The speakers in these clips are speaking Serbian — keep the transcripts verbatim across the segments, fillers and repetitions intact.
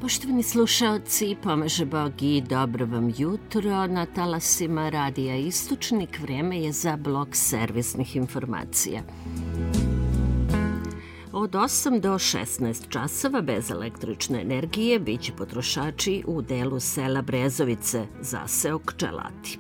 Poštovani slušaoci, pomaže Bog i dobro vam jutro. Na talasima Radija Istočnik vreme je za blok servisnih informacija. Od osam do šesnaest časova bez električne energije biće potrošači u delu sela Brezovice, zaseok Čelati.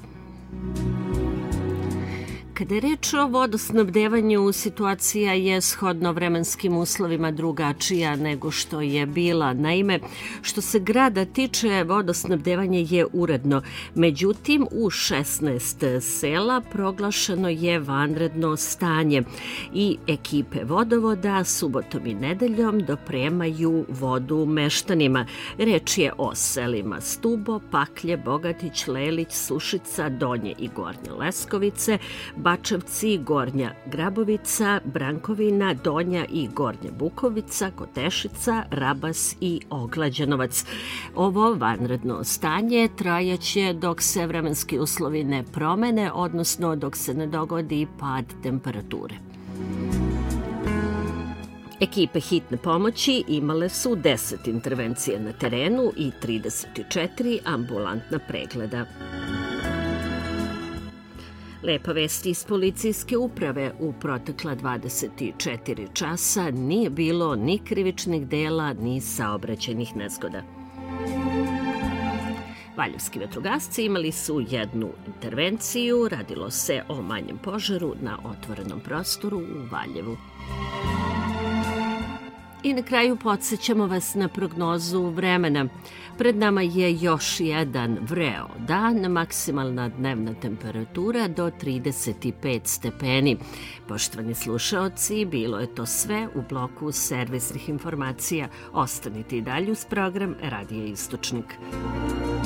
Kada je reč o vodosnabdevanju, situacija je shodno vremenskim uslovima drugačija nego što je bila. Naime, što se grada tiče, vodosnabdevanje je uredno. Međutim, u šesnaest sela proglašeno je vanredno stanje i ekipe vodovoda subotom i nedeljom dopremaju vodu meštanima. Reč je o selima Stubo, Paklje, Bogatić, Lelić, Sušica, Donje i Gornje Leskovice, Bačevci, Gornja Grabovica, Brankovina, Donja i Gornja Bukovica, Kotešica, Rabas i Oglađanovac. Ovo vanredno stanje trajaće dok se vremenski uslovi ne promene, odnosno dok se ne dogodi pad temperature. Ekipe hitne pomoći imale su deset intervencija na terenu i trideset četiri ambulantna pregleda. Lepa vest iz policijske uprave: u protekla dvadeset četiri časa nije bilo ni krivičnih dela, ni saobraćajnih nezgoda. Valjevski vatrogasci imali su jednu intervenciju, radilo se o manjem požaru na otvorenom prostoru u Valjevu. I na kraju podsjećamo vas na prognozu vremena. Pred nama je još jedan vreo dan, maksimalna dnevna temperatura do trideset pet stepeni. Poštovani slušaoci, bilo je to sve u bloku servisnih informacija. Ostanite i dalje uz program Radija Istočnik.